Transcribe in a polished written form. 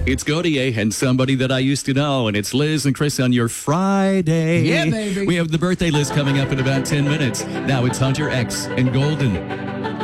It's Gautier and somebody that I used to know, and it's Liz and Chris on your Friday. Yeah, baby. We have the birthday list coming up in about 10 minutes. Now it's Hunter X and Golden.